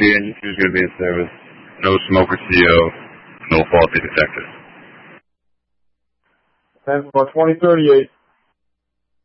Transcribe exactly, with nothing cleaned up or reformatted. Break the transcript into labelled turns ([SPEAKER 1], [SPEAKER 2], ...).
[SPEAKER 1] C engine two is going to be in service. No smoker C O, no faulty detectors.
[SPEAKER 2] ten for twenty thirty-eight.